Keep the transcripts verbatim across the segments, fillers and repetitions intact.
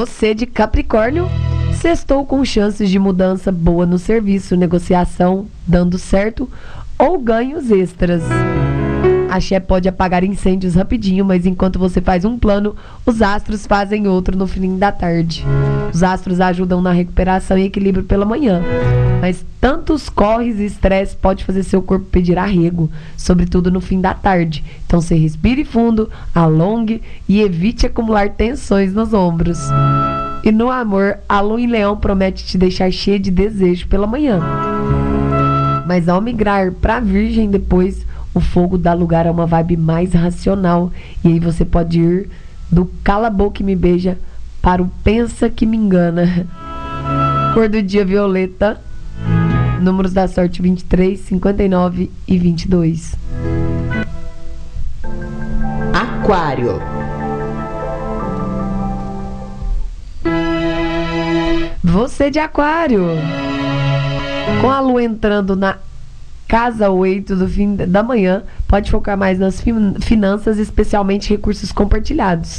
Você de Capricórnio, sextou com chances de mudança boa no serviço, negociação dando certo ou ganhos extras. Axé pode apagar incêndios rapidinho, mas enquanto você faz um plano, os astros fazem outro no fim da tarde. Os astros ajudam na recuperação e equilíbrio pela manhã, mas tantos corres e estresse pode fazer seu corpo pedir arrego, sobretudo no fim da tarde. Então você respire fundo, alongue e evite acumular tensões nos ombros. E no amor, a lua em leão promete te deixar cheia de desejo pela manhã, mas ao migrar para virgem depois, o fogo dá lugar a uma vibe mais racional. E aí você pode ir do cala a boca e me beija para o pensa que me engana. Cor do dia violeta. Números da sorte vinte e três, cinquenta e nove e vinte e dois. Aquário. Você de Aquário, com a lua entrando na casa oito do fim da manhã, pode focar mais nas fin- finanças, especialmente recursos compartilhados.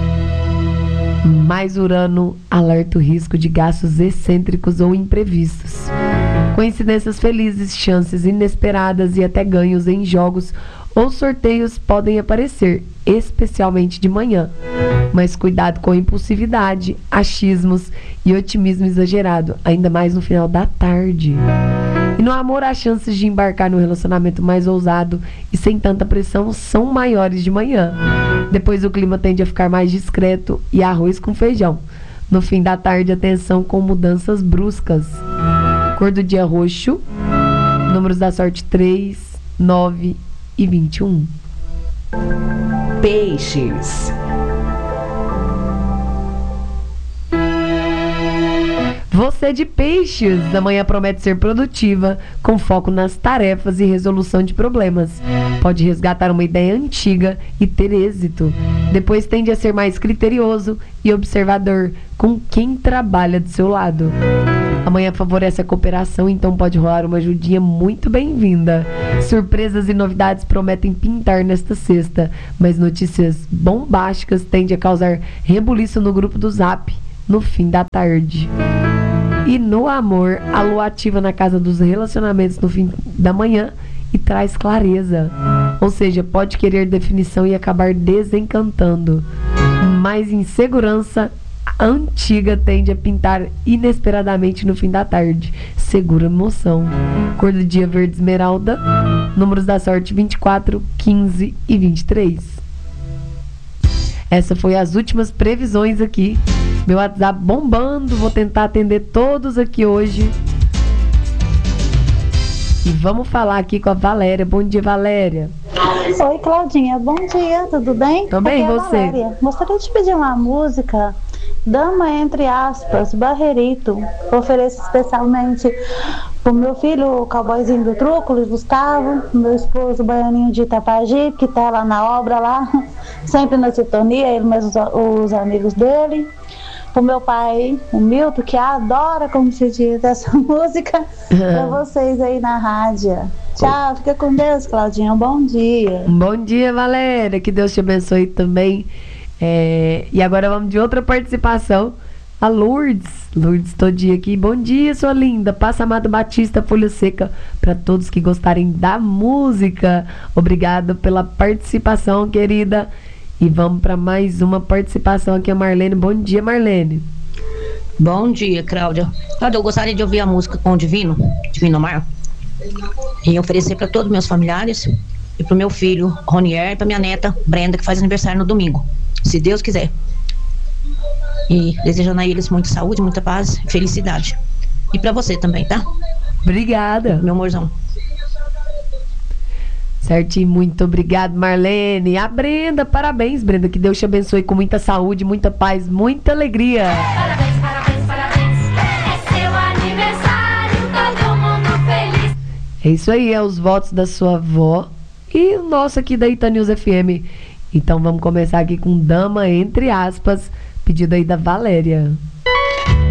Mais Urano alerta o risco de gastos excêntricos ou imprevistos. Coincidências felizes, chances inesperadas e até ganhos em jogos ou sorteios podem aparecer, especialmente de manhã. Mas cuidado com a impulsividade, achismos e otimismo exagerado, ainda mais no final da tarde. E no amor, as chances de embarcar num relacionamento mais ousado e sem tanta pressão são maiores de manhã. Depois o clima tende a ficar mais discreto e arroz com feijão. No fim da tarde, atenção com mudanças bruscas. Cor do dia roxo. Números da sorte três, nove e vinte e um. Peixes. Você de Peixes, amanhã promete ser produtiva, com foco nas tarefas e resolução de problemas. Pode resgatar uma ideia antiga e ter êxito. Depois tende a ser mais criterioso e observador com quem trabalha do seu lado. Amanhã favorece a cooperação, então pode rolar uma ajudinha muito bem-vinda. Surpresas e novidades prometem pintar nesta sexta, mas notícias bombásticas tendem a causar rebuliço no grupo do Zap no fim da tarde. E no amor, a lua ativa na casa dos relacionamentos no fim da manhã e traz clareza. Ou seja, pode querer definição e acabar desencantando. Mas insegurança antiga tende a pintar inesperadamente no fim da tarde. Segura emoção. Cor do dia verde esmeralda. Números da sorte vinte e quatro, quinze e vinte e três. Essa foi as últimas previsões aqui. Meu WhatsApp bombando, vou tentar atender todos aqui hoje. E vamos falar aqui com a Valéria. Bom dia, Valéria. Oi, Claudinha. Bom dia, tudo bem? Tô bem, Aqui é a você? Valéria. Gostaria de pedir uma música, Dama entre aspas, Barreirito. Ofereço especialmente pro meu filho, o cowboyzinho do truco, Luiz Gustavo, meu esposo, o baianinho de Itapagi, que tá lá na obra lá, sempre na sintonia, ele mesmo, os, os amigos dele. Pro meu pai, o Milton, que adora, como se diz, essa música, pra vocês aí na rádio. Tchau, fica com Deus, Claudinha. Um bom dia. Bom dia, Valéria. Que Deus te abençoe também. É, e agora vamos de outra participação. A Lourdes. Lourdes, todo dia aqui. Bom dia, sua linda. Passa Amado Batista, Folha Seca, para todos que gostarem da música. Obrigada pela participação, querida. E vamos para mais uma participação aqui, a Marlene. Bom dia, Marlene. Bom dia, Cláudia. Cláudia, eu gostaria de ouvir a música com o Divino, Divino Mar, e oferecer para todos os meus familiares e para o meu filho, Ronier, e para minha neta, Brenda, que faz aniversário no domingo, se Deus quiser. E desejando a eles muita saúde, muita paz e felicidade. E para você também, tá? Obrigada. Meu amorzão. Certinho, muito obrigado, Marlene. A Brenda, parabéns, Brenda, que Deus te abençoe com muita saúde, muita paz, muita alegria. Parabéns, parabéns, parabéns, é seu aniversário, todo mundo feliz. É isso aí, é os votos da sua avó e o nosso aqui da Itanews F M. Então vamos começar aqui com Dama entre aspas, pedido aí da Valéria.